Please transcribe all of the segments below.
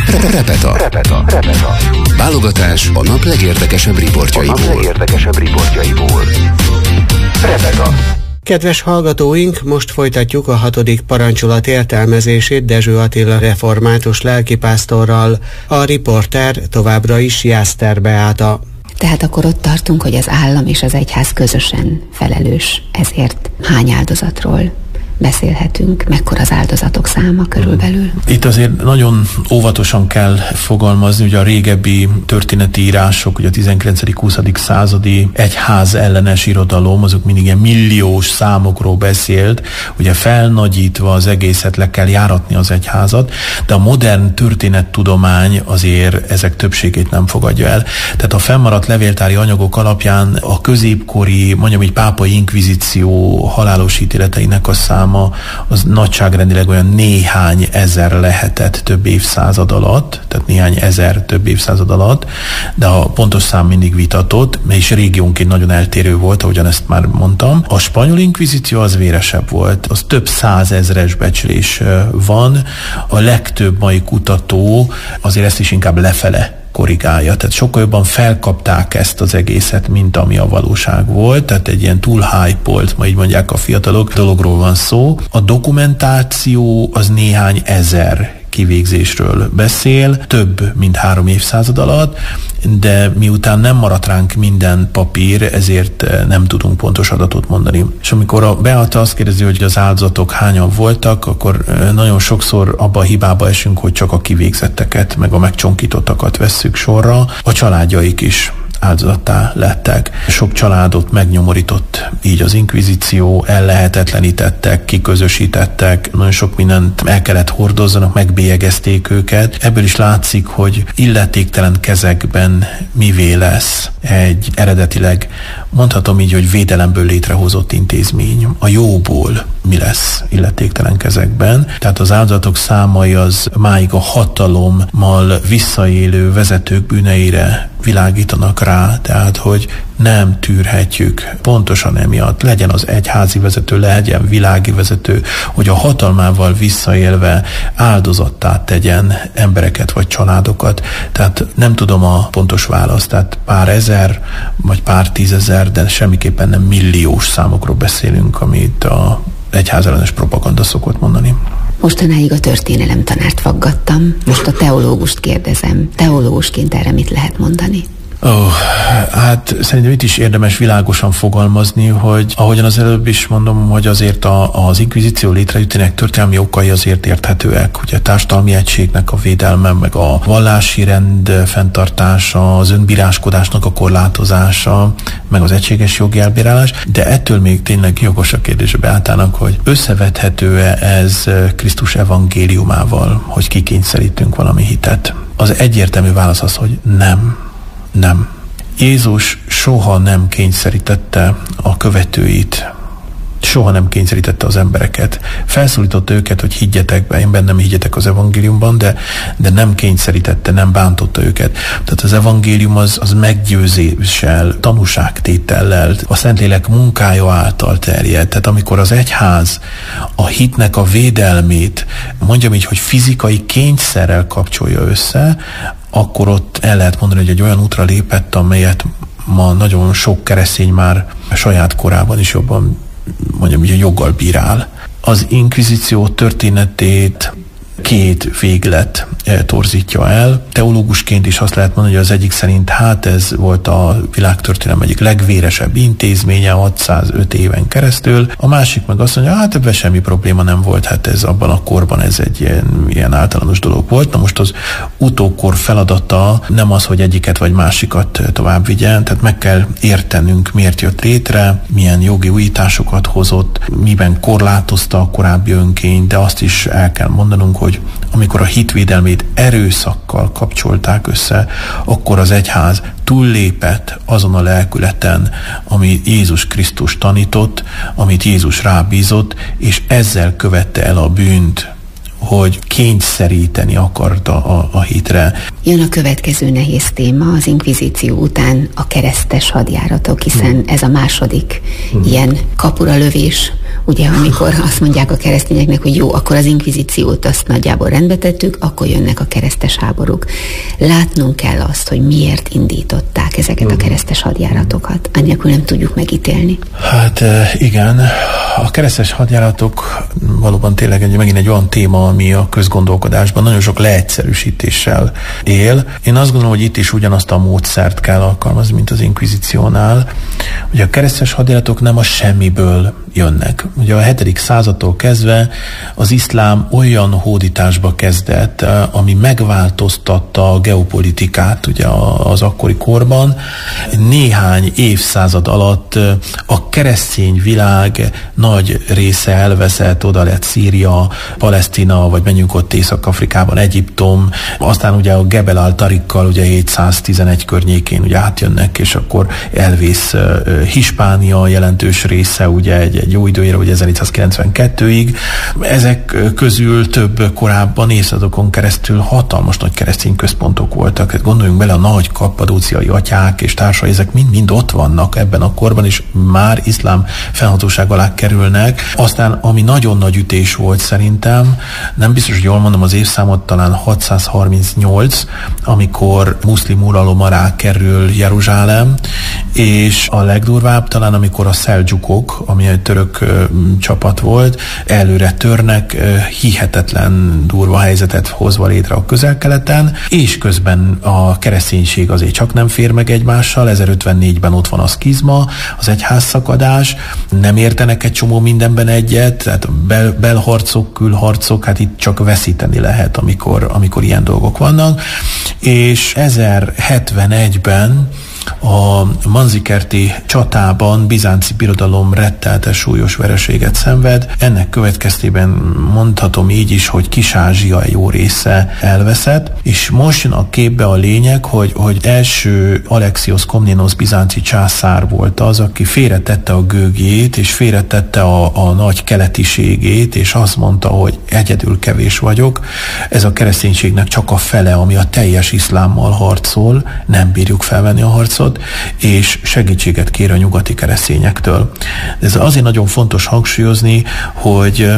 Repeta. Válogatás a nap legérdekesebb riportjaiból. Repeta. Kedves hallgatóink, most folytatjuk a 6. parancsolat értelmezését Dezső Attila református lelkipásztorral. A riporter továbbra is Jászter Beáta. Tehát akkor ott tartunk, hogy az állam és az egyház közösen felelős. Ezért hány áldozatról beszélhetünk, mekkora az áldozatok száma körülbelül? Itt azért nagyon óvatosan kell fogalmazni, ugye a régebbi történeti írások, ugye a 19.-20. századi egyház ellenes irodalom, azok mindig ilyen milliós számokról beszélt, ugye felnagyítva az egészet le kell járatni az egyházat, de a modern történettudomány azért ezek többségét nem fogadja el. Tehát a fennmaradt levéltári anyagok alapján a középkori, mondjam így pápai inkvizíció halálos ítéleteinek a száma az nagyságrendileg olyan néhány ezer lehetett több évszázad alatt, tehát néhány ezer több évszázad alatt, de a pontos szám mindig vitatott, és régiónként nagyon eltérő volt, ahogyan ezt már mondtam. A spanyol inkvizíció az véresebb volt, az több százezres becslés van, a legtöbb mai kutató azért ezt is inkább lefele korrigálja, tehát sokkal jobban felkapták ezt az egészet, mint ami a valóság volt, tehát egy ilyen túl hype-olt, ma így mondják a fiatalok, dologról van szó. A dokumentáció az néhány ezer kivégzésről beszél, több mint 3 évszázad alatt, de miután nem maradt ránk minden papír, ezért nem tudunk pontos adatot mondani. És amikor a Beata azt kérdezi, hogy az áldozatok hányan voltak, akkor nagyon sokszor abba a hibába esünk, hogy csak a kivégzetteket, meg a megcsonkítottakat vesszük sorra, a családjaik is áldozattá lettek. Sok családot megnyomorított így az inkvizíció, ellehetetlenítettek, kiközösítettek, nagyon sok mindent el kellett hordozzanak, megbélyegezték őket. Ebből is látszik, hogy illetéktelen kezekben mivé lesz egy eredetileg, mondhatom így, hogy védelemből létrehozott intézmény. A jóból mi lesz illetéktelen kezekben. Tehát az áldozatok számai az máig a hatalommal visszaélő vezetők bűneire világítanak rá, tehát hogy nem tűrhetjük pontosan emiatt, legyen az egyházi vezető, legyen világi vezető, hogy a hatalmával visszaélve áldozattá tegyen embereket vagy családokat. Tehát nem tudom a pontos választ, tehát pár ezer vagy pár tízezer, de semmiképpen nem milliós számokról beszélünk, amit a egyházellenes propaganda szokott mondani. Mostanáig a történelemtanárt faggattam, most a teológust kérdezem. Teológusként erre mit lehet mondani? Hát szerintem itt is érdemes világosan fogalmazni, hogy ahogyan az előbb is mondom, hogy azért az inkvizíció létrejöttének történelmi okai azért érthetőek. Ugye a társadalmi egységnek a védelme, meg a vallási rend fenntartása, az önbíráskodásnak a korlátozása, meg az egységes jogi elbírálás, de ettől még tényleg jogos a kérdés a Beátának, hogy összevethető-e ez Krisztus evangéliumával, hogy kikényszerítünk valami hitet. Az egyértelmű válasz az, hogy nem. Jézus soha nem kényszerítette a követőit, soha nem kényszerítette az embereket. Felszólította őket, hogy higgyetek be, én bennem higgyetek az evangéliumban, de nem kényszerítette, nem bántotta őket. Tehát az evangélium az meggyőzéssel, tanúságtétellel, a Szentlélek munkája által terjed. Tehát amikor az egyház a hitnek a védelmét, mondjam így, hogy fizikai kényszerrel kapcsolja össze, akkor ott el lehet mondani, hogy egy olyan útra lépett, amelyet ma nagyon sok keresztény már a saját korában is jobban, mondjam így, joggal bírál. Az inkvizíció történetét 2 véglet torzítja el. Teológusként is azt lehet mondani, hogy az egyik szerint ez volt a világtörténelem egyik legvéresebb intézménye 605 éven keresztül. A másik meg azt mondja, ebben semmi probléma nem volt, ez abban a korban ez egy ilyen általános dolog volt. Na most az utókor feladata nem az, hogy egyiket vagy másikat tovább vigyen, tehát meg kell értenünk, miért jött létre, milyen jogi újításokat hozott, miben korlátozta a korábbi önkényt, de azt is el kell mondanunk, hogy amikor a hitvédelmét erőszakkal kapcsolták össze, akkor az egyház túllépett azon a lelkületen, amit Jézus Krisztus tanított, amit Jézus rábízott, és ezzel követte el a bűnt, hogy kényszeríteni akarta a hitre. Jön a következő nehéz téma, az inkvizíció után a keresztes hadjáratok, hiszen ez a második ilyen kapura lövés, ugye, amikor azt mondják a keresztényeknek, hogy jó, akkor az inkvizíciót azt nagyjából rendbe tettük, akkor jönnek a keresztes háborúk. Látnunk kell azt, hogy miért indították ezeket a keresztes hadjáratokat. Annélkül nem tudjuk megítélni. Hát igen, a keresztes hadjáratok valóban tényleg megint egy olyan téma, ami a közgondolkodásban nagyon sok leegyszerűsítéssel él. Én azt gondolom, hogy itt is ugyanazt a módszert kell alkalmazni, mint az inkvizíciónál. Ugye a keresztes hadjáratok nem a semmiből jönnek. Ugye a 7. századtól kezdve az iszlám olyan hódításba kezdett, ami megváltoztatta a geopolitikát ugye az akkori korban. Néhány évszázad alatt a keresztény világ nagy része elveszett, oda lett Szíria, Palesztina, vagy menjünk ott Észak-Afrikában, Egyiptom, aztán ugye a Gebel al-Tarikkal ugye 711 környékén ugye átjönnek, és akkor elvész Hispánia jelentős része ugye egy jó időre, ugye 1492-ig. Ezek közül több korábban évszázadokon keresztül hatalmas nagy keresztény központok voltak. Gondoljunk bele, a nagy kappadóciai atyák és társai, ezek mind ott vannak ebben a korban, és már iszlám fennhatóság alá kerülnek. Aztán, ami nagyon nagy ütés volt szerintem, nem biztos, hogy jól mondom az évszámot, talán 638, amikor muszlim uralom alá kerül Jeruzsálem, és a legdurvább talán, amikor a szeldzsukok, ami egy török csapat volt, előre törnek, hihetetlen durva helyzetet hozva létre a Közel-Keleten, és közben a kereszténység azért csak nem fér meg egymással. 1054-ben ott van a szkizma, az egyházszakadás, nem értenek egy csomó mindenben egyet, tehát belharcok, külharcok, hát itt csak veszíteni lehet, amikor ilyen dolgok vannak. És 1071-ben a Manzikerti csatában Bizánci birodalom rettenetes súlyos vereséget szenved. Ennek következtében mondhatom így is, hogy Kis-Ázsia jó része elveszett, és most jön a képbe a lényeg, hogy első Alexios Komnenos bizánci császár volt az, aki félretette a gőgjét, és félretette a nagy keletiségét, és azt mondta, hogy egyedül kevés vagyok, ez a kereszténységnek csak a fele, ami a teljes iszlámmal harcol, nem bírjuk felvenni a harcot, és segítséget kér a nyugati keresztényektől. Ez azért nagyon fontos hangsúlyozni, hogy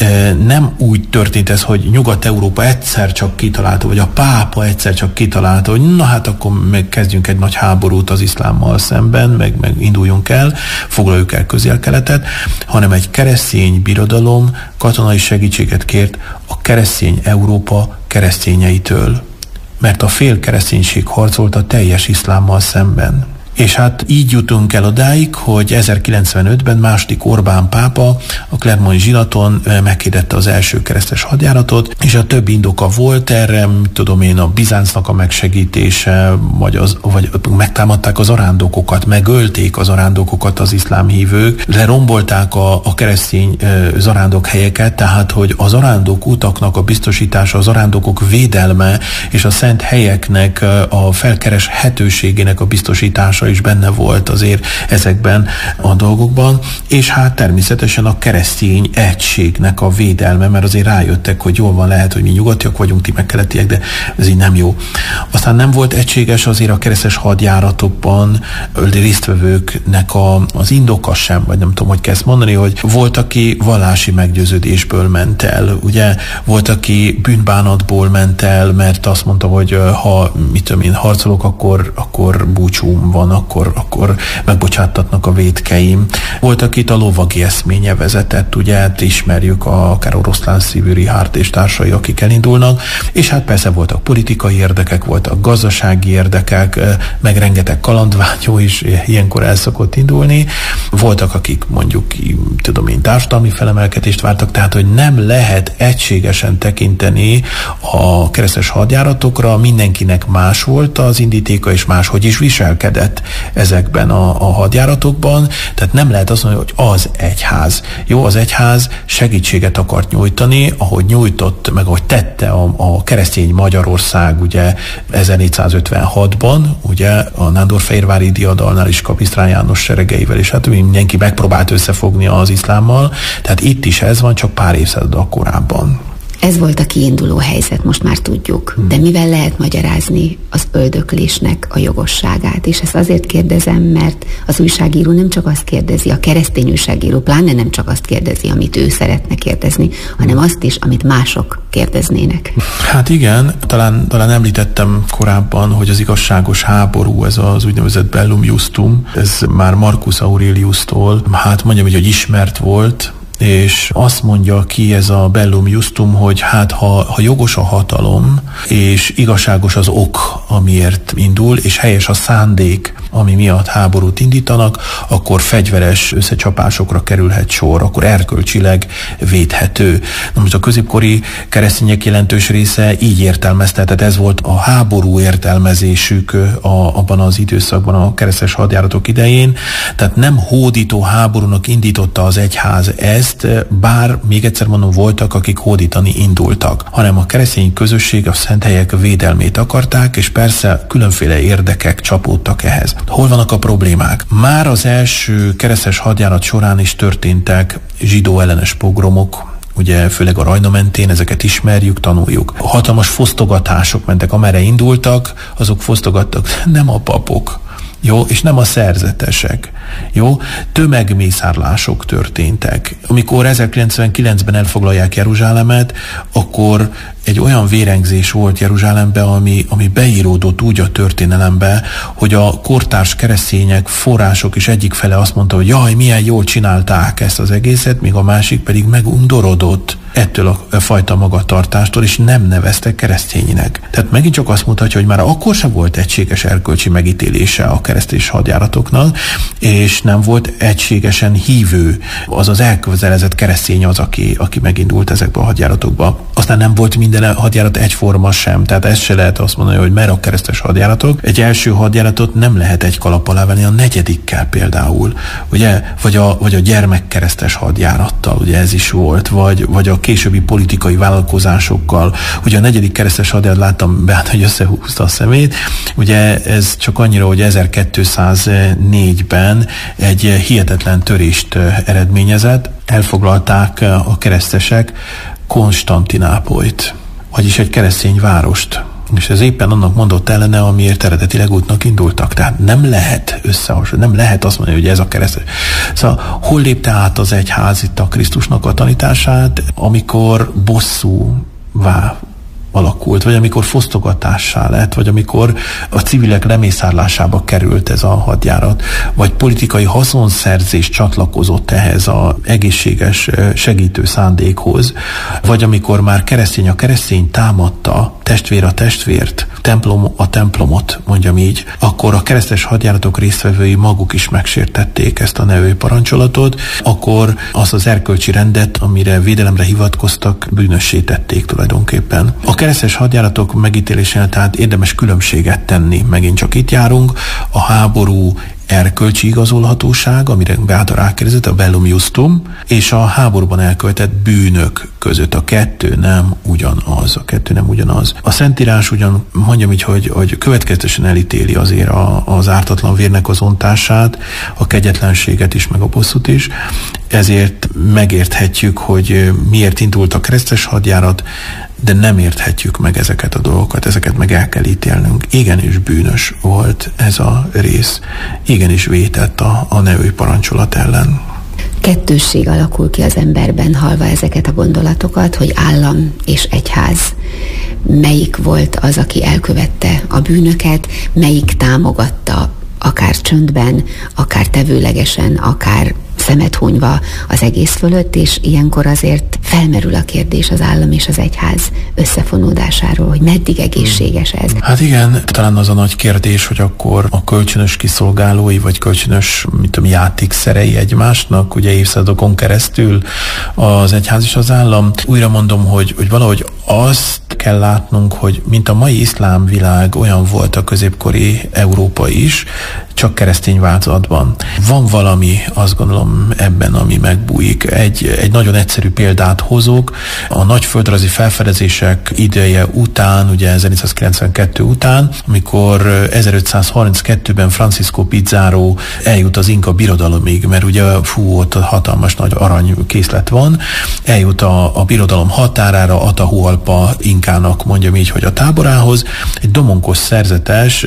nem úgy történt ez, hogy Nyugat-Európa egyszer csak kitalálta, vagy a pápa egyszer csak kitalálta, hogy na hát akkor megkezdjünk egy nagy háborút az iszlámmal szemben, meg induljunk el, foglaljuk el Közel-Keletet, hanem egy keresztény birodalom katonai segítséget kért a keresztény Európa keresztényeitől. Mert a fél kereszténység harcolt a teljes iszlámmal szemben. És hát így jutunk el odáig, hogy 1095-ben második Orbán pápa a Clermont zsinaton meghirdette az első keresztes hadjáratot, és a több indoka volt erre, tudom én, a Bizáncnak a megsegítése, vagy megtámadták az arándokokat, megölték az arándokokat az iszlám hívők, lerombolták a keresztény zarándok helyeket, tehát hogy az arándok utaknak a biztosítása, az arándokok védelme és a szent helyeknek a felkereshetőségének a biztosítása is benne volt azért ezekben a dolgokban, és hát természetesen a keresztény egységnek a védelme, mert azért rájöttek, hogy jól van, lehet, hogy mi nyugatiak vagyunk, ti meg keletiek, de ez így nem jó. Aztán nem volt egységes azért a keresztes hadjáratokban résztvevőknek az indoka sem, vagy nem tudom, hogy kell ezt mondani, hogy volt, aki vallási meggyőződésből ment el, ugye, volt, aki bűnbánatból ment el, mert azt mondta, hogy ha harcolok, akkor búcsúm van, akkor megbocsáttatnak a vétkeim. Volt, akit a lovagi eszménye vezetett, ugye, hát ismerjük akár Oroszlán szívű Richárd és társai, akik elindulnak, és hát persze voltak politikai érdekek, voltak gazdasági érdekek, meg rengeteg kalandvágyó is ilyenkor el szokott indulni. Voltak, akik mondjuk, tudom én, társadalmi felemelkedést vártak, tehát, hogy nem lehet egységesen tekinteni a keresztes hadjáratokra, mindenkinek más volt az indítéka, és máshogy is viselkedett ezekben a hadjáratokban, tehát nem lehet azt mondani, hogy az egyház. Jó, az egyház segítséget akart nyújtani, ahogy nyújtott, meg ahogy tette a keresztény Magyarország, ugye 1456-ban, ugye a Nándorfehérvári diadalnál is Kapisztrán János seregeivel, és hát mindenki megpróbált összefogni az iszlámmal, tehát itt is ez van, csak pár évszázaddal korábban. Ez volt a kiinduló helyzet, most már tudjuk. De mivel lehet magyarázni az öldöklésnek a jogosságát? És ezt azért kérdezem, mert az újságíró nem csak azt kérdezi, a keresztény újságíró pláne nem csak azt kérdezi, amit ő szeretne kérdezni, hanem azt is, amit mások kérdeznének. Hát igen, talán említettem korábban, hogy az igazságos háború, ez az úgynevezett Bellum Justum, ez már Marcus Aureliustól, hát mondjam, hogy ismert volt, és azt mondja ki ez a Bellum Justum, hogy hát ha jogos a hatalom, és igazságos az ok, amiért indul, és helyes a szándék, ami miatt háborút indítanak, akkor fegyveres összecsapásokra kerülhet sor, akkor erkölcsileg védhető. Na most a középkori keresztények jelentős része így értelmezte, tehát ez volt a háború értelmezésük abban az időszakban, a keresztes hadjáratok idején, tehát nem hódító háborúnak indította az egyház ezt, bár még egyszer mondom, voltak, akik hódítani indultak, hanem a keresztény közösség, a szent helyek védelmét akarták, és persze különféle érdekek csapódtak ehhez. Hol vannak a problémák? Már az első keresztes hadjárat során is történtek zsidó ellenes pogromok, ugye főleg a Rajna mentén, ezeket ismerjük, tanuljuk. Hatalmas fosztogatások mentek, amerre indultak, azok fosztogattak, nem a papok, jó, és nem a szerzetesek. Jó, tömegmészárlások történtek. Amikor 1099-ben elfoglalják Jeruzsálemet, akkor egy olyan vérengzés volt Jeruzsálemben, ami beíródott úgy a történelembe, hogy a kortárs keresztények, források is egyik fele azt mondta, hogy jaj, milyen jól csinálták ezt az egészet, míg a másik pedig megundorodott ettől a fajta magatartástól, és nem neveztek keresztényinek. Tehát megint csak azt mutatja, hogy már akkor sem volt egységes erkölcsi megítélése a keresztény hadjáratoknak, és nem volt egységesen hívő, azaz elkötelezett keresztény az, aki megindult ezekbe a hadjáratokba. Aztán nem volt minden hadjárat egyforma sem, tehát ezt se lehet azt mondani, hogy mert a keresztes hadjáratok. Egy első hadjáratot nem lehet egy kalap alá venni a negyedikkel például, ugye? Vagy a gyermekkeresztes hadjárattal, ugye ez is volt, vagy a későbbi politikai vállalkozásokkal. Ugye a negyedik keresztes hadjárat, láttam Beát, hogy összehúzta a szemét, ugye ez csak annyira, hogy 1204-ben egy hihetetlen törést eredményezett, elfoglalták a keresztesek Konstantinápolyt, vagyis egy keresztény várost. És ez éppen annak mondott ellene, amiért eredetileg útnak indultak. Tehát nem lehet összehasonlítani, nem lehet azt mondani, hogy ez a keresztes. Szóval hol lépte át az egyház itt a Krisztusnak a tanítását, amikor bosszúvá alakult, vagy amikor fosztogatássá lett, vagy amikor a civilek lemészárlásába került ez a hadjárat, vagy politikai haszonszerzés csatlakozott ehhez az egészséges segítő szándékhoz, vagy amikor már keresztény a keresztény támadta, testvér a testvért, templom a templomot, mondjam így, akkor a keresztes hadjáratok résztvevői maguk is megsértették ezt a nevű parancsolatot, akkor azt az erkölcsi rendet, amire védelemre hivatkoztak, bűnössé tették tulajdonképpen. A keresztes hadjáratok megítélésénél tehát érdemes különbséget tenni. Megint csak itt járunk, a háború erkölcsi igazolhatóság, amire Beáta rákérdezett, a Bellum Justum, és a háborúban elkövetett bűnök között. A kettő nem ugyanaz. A Szentírás ugyan mondjam így, hogy következetesen elítéli azért az ártatlan vérnek az ontását, a kegyetlenséget is, meg a bosszút is, ezért megérthetjük, hogy miért indult a keresztes hadjárat, de nem érthetjük meg ezeket a dolgokat, ezeket meg el kell ítélnünk. Igenis bűnös volt ez a rész, igenis vétett a nevű parancsolat ellen. Kettősség alakul ki az emberben, hallva ezeket a gondolatokat, hogy állam és egyház. Melyik volt az, aki elkövette a bűnöket, melyik támogatta akár csöndben, akár tevőlegesen, akár szemet hunyva az egész fölött, és ilyenkor azért felmerül a kérdés az állam és az egyház összefonódásáról, hogy meddig egészséges ez. Hát igen, talán az a nagy kérdés, hogy akkor a kölcsönös kiszolgálói, vagy kölcsönös, játékszerei egymásnak, ugye évszázadokon keresztül az egyház és az állam. Újra mondom, hogy valahogy azt kell látnunk, hogy mint a mai iszlám világ, olyan volt a középkori Európa is, csak keresztény változatban. Van valami, azt gondolom, ebben, ami megbújik. Egy nagyon egyszerű példát példát hozok. A nagy földrajzi felfedezések ideje után, ugye 1492 után, amikor 1532-ben Francisco Pizarro eljut az inka birodalomig, mert ugye ott hatalmas nagy aranykészlet van, eljut a birodalom határára, Atahualpa inkának, mondjam így, hogy a táborához. Egy domonkos szerzetes,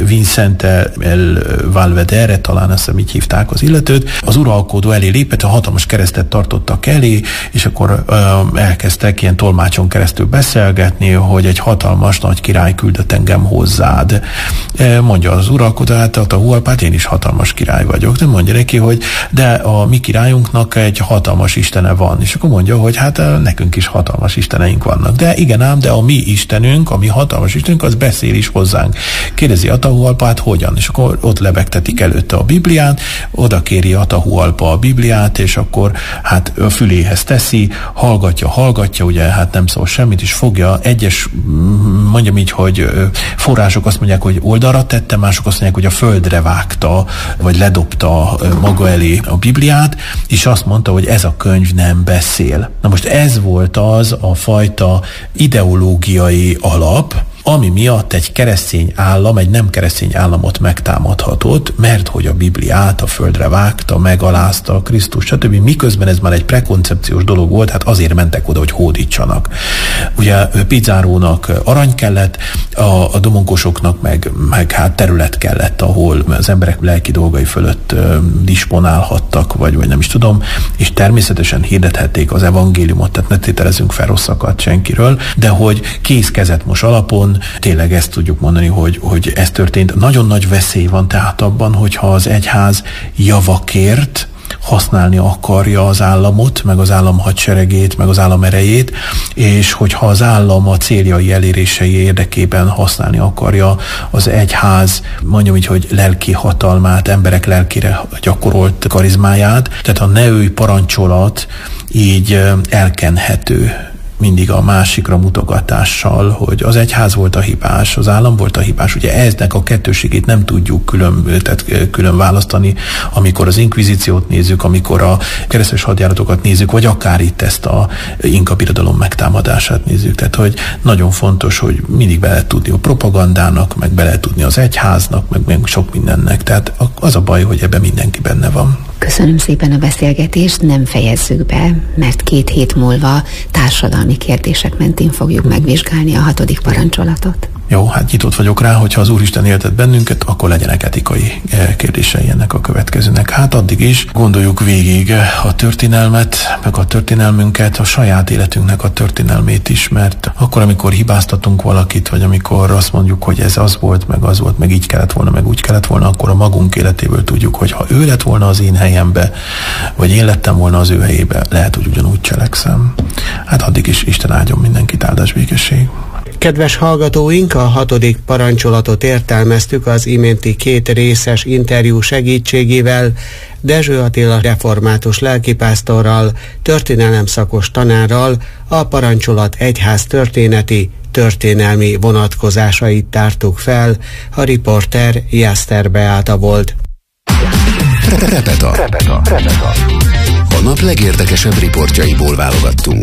Vicente el Valvedere, talán azt hiszem így hívták az illetőt, az uralkodó elé lépett, a hatalmas keresztet tartottak elé, és akkor elkezdtek ilyen tolmácson keresztül beszélgetni, hogy egy hatalmas nagy király küldött engem hozzád. Mondja az uralkodó, hát Atahualpát, én is hatalmas király vagyok. De mondja neki, hogy de a mi királyunknak egy hatalmas istene van. És akkor mondja, hogy hát nekünk is hatalmas isteneink vannak. De igen ám, de a mi istenünk, a mi hatalmas istenünk, az beszél is hozzánk. Kérdezi Atahualpát, hogyan? És akkor ott lebegtetik előtte a Bibliát, oda kéri Atahualpa a Bibliát, és akkor hát a füléhez teszi, hallgatja, ugye hát nem szól semmit, és fogja egyes, mondjam így, hogy források azt mondják, hogy oldalra tette, mások azt mondják, hogy a földre vágta, vagy ledobta maga elé a Bibliát, és azt mondta, hogy ez a könyv nem beszél. Na most ez volt az a fajta ideológiai alap, ami miatt egy keresztény állam, egy nem keresztény államot megtámadhatott, mert hogy a Bibliát a földre vágta, megalázta Krisztus, stb. Miközben ez már egy prekoncepciós dolog volt, hát azért mentek oda, hogy hódítsanak. Ugye Pizarrónak arany kellett, a domonkosoknak meg hát terület kellett, ahol az emberek lelki dolgai fölött disponálhattak, vagy nem is tudom, és természetesen hirdethették az evangéliumot, tehát ne tételezzünk fel rosszakat senkiről, de hogy kézkezetmos alapon tényleg ezt tudjuk mondani, hogy ez történt. Nagyon nagy veszély van tehát abban, hogyha az egyház javakért használni akarja az államot, meg az állam hadseregét, meg az állam erejét, és hogyha az állam a céljai elérései érdekében használni akarja az egyház, mondjam így, hogy lelki hatalmát, emberek lelkire gyakorolt karizmáját, tehát a neői parancsolat így elkenhető mindig a másikra mutogatással, hogy az egyház volt a hibás, az állam volt a hibás. Ugye eznek a kettőségét nem tudjuk külön választani, amikor az inkvizíciót nézzük, amikor a keresztes hadjáratokat nézzük, vagy akár itt ezt a inka birodalom megtámadását nézzük. Tehát, hogy nagyon fontos, hogy mindig be lehet tudni a propagandának, meg be lehet tudni az egyháznak, meg sok mindennek. Tehát az a baj, hogy ebben mindenki benne van. Köszönöm szépen a beszélgetést, nem fejezzük be, mert 2 hét múlva társadalmi kérdések mentén fogjuk megvizsgálni a 6. parancsolatot. Jó, hát nyitott vagyok rá, hogyha az Úristen éltet bennünket, akkor legyenek etikai kérdései ennek a következőnek. Hát addig is gondoljuk végig a történelmet, meg a történelmünket, a saját életünknek a történelmét is, mert akkor, amikor hibáztatunk valakit, vagy amikor azt mondjuk, hogy ez az volt, meg így kellett volna, meg úgy kellett volna, akkor a magunk életéből tudjuk, hogy ha ő lett volna az én helyembe, vagy én lettem volna az ő helyébe, lehet, hogy ugyanúgy cselekszem. Hát addig is Isten áldjon mindenkit, áldás, békesség. Kedves hallgatóink, a 6. parancsolatot értelmeztük az iménti 2 részes interjú segítségével Dezső Attila református lelkipásztorral, történelemszakos tanárral, a parancsolat egyház történelmi vonatkozásait tártuk fel, a riporter Jászter Beáta volt. Repeta. A nap legérdekesebb riportjaiból válogattunk.